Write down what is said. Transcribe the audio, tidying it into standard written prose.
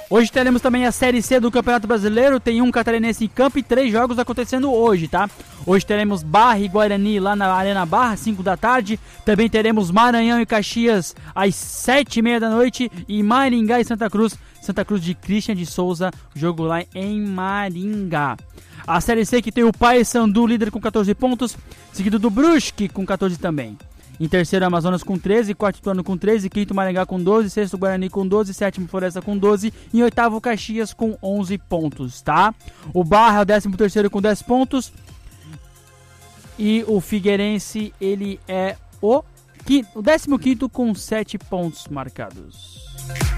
Hoje teremos também a Série C do Campeonato Brasileiro, tem um catarinense em campo e 3 jogos acontecendo hoje, tá? Hoje teremos Barra e Guarani lá na Arena Barra, 5 da tarde. Também teremos Maranhão e Caxias às 7h30 da noite e Maringá e Santa Cruz de Christian de Souza, jogo lá em Maringá. A Série C que tem o Paysandu líder com 14 pontos, seguido do Brusque com 14 também. Em terceiro, Amazonas com 13, quarto Ituano com 13, quinto Maringá com 12, sexto Guarani com 12, sétimo Floresta com 12 e oitavo Caxias com 11 pontos, tá? O Barra é o 13º com 10 pontos e o Figueirense, ele é o 15º com 7 pontos marcados.